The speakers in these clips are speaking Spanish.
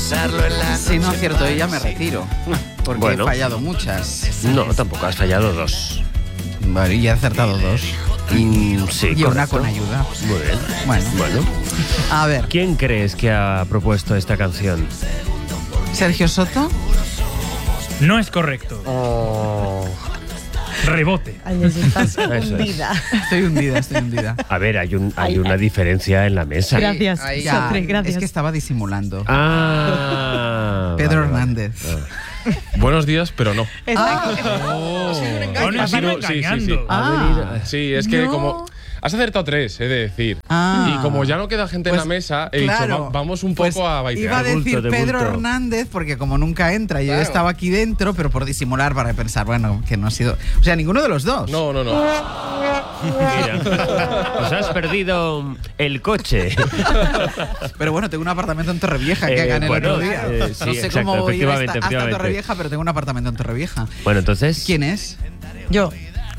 besarlo en la Si no acierto ella, me retiro. Porque he fallado muchas. No, tampoco, has fallado 2. Vale, y he acertado 2. Sí, y una con ayuda. Muy bien. Bueno. A ver. ¿Quién crees que ha propuesto esta canción? ¿Sergio Soto? No es correcto. Rebote. Ay, estás hundida. Estoy hundida. A ver, hay una diferencia en la mesa. Gracias, gracias. Es que estaba disimulando. Pedro Hernández. Buenos días, pero no. Sí, es que como... Has acertado 3, he de decir. Y como ya no queda gente en la mesa, he dicho, vamos un poco a bailar. Iba a decir Pedro Hernández, porque como nunca entra, yo estaba aquí dentro, pero por disimular, para pensar, bueno, que no ha sido... O sea, ninguno de los dos. No. Mira, pues has perdido el coche. Pero bueno, tengo un apartamento en Torrevieja que gané el otro día. No sé cómo voy a ir hasta Torrevieja, pero tengo un apartamento en Torrevieja. Bueno, entonces... ¿Quién es? Yo.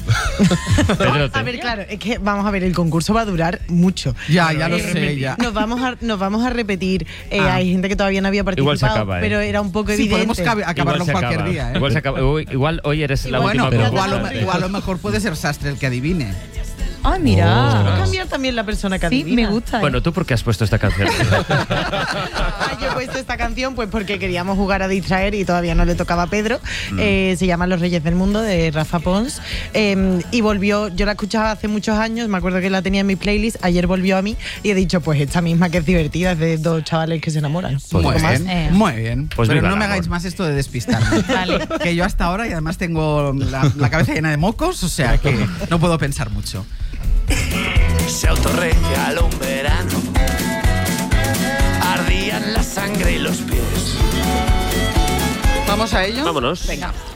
A ver, claro, es que vamos a ver, el concurso va a durar mucho. Ya lo sé, ya. Nos vamos a repetir. Hay gente que todavía no había participado, igual se acaba, pero era un poco evidente. Podemos acabarlo cualquier día, ¿eh? Igual se acaba. Igual hoy eres la última. O a lo mejor puede ser Sastre el que adivine. Ah, mira. Va a cambiar también la persona que adivina. Sí, me gusta. Bueno, ¿tú por qué has puesto esta canción? Yo he puesto esta canción pues porque queríamos jugar a distraer y todavía no le tocaba a Pedro. Se llama Los Reyes del Mundo, de Rafa Pons. Y volvió, yo la escuchaba hace muchos años, me acuerdo que la tenía en mi playlist, ayer volvió a mí y he dicho, pues esta misma que es divertida, es de 2 chavales que se enamoran. Muy bien. Pues pero no me hagáis más esto de despistarme. Vale. Que yo hasta ahora, y además tengo la cabeza llena de mocos, o sea que no puedo pensar mucho. Se autorregaló un verano, ardían la sangre y los pies. ¿Vamos a ello? Vámonos. Venga.